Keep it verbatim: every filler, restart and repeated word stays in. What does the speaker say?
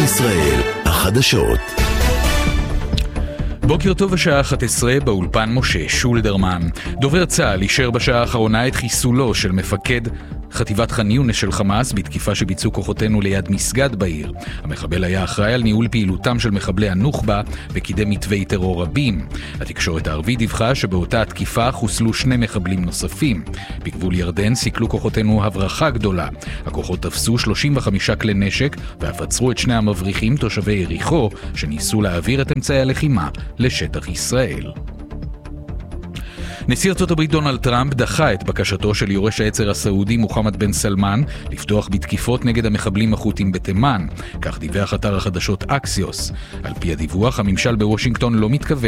ישראל, החדשות. בוקר טוב, השעה אחת עשרה, באולפן משה שולדרמן. דובר צה"ל אישר בשעה האחרונה את חיסולו של מפקד חטיבת ח'אן יונס של חמאס בתקיפה שביצעו כוחותינו ליד מסגד בעיר. המחבל היה אחראי על ניהול פעילותם של מחבלי הנוח'בה וקידם מתווי טרור רבים. התקשורת הערבית דיווחה שבאותה התקיפה חוסלו שני מחבלים נוספים. בגבול ירדן סיכלו כוחותינו הברחה גדולה. הכוחות תפסו שלושים וחמישה כלי נשק ואף עצרו את שני המבריחים תושבי יריחו שניסו להעביר את אמצעי הלחימה לשטח ישראל. נשיא ארצות הברית דונלד טראמפ דחה את בקשתו של יורש העצר הסעודי מוחמד בן סלמן לפתוח בתקיפות נגד המחבלים החות'ים בתימן. כך דיווח אתר החדשות אקסיוס. על פי הדיווח, הממשל בוושינגטון לא מתכוון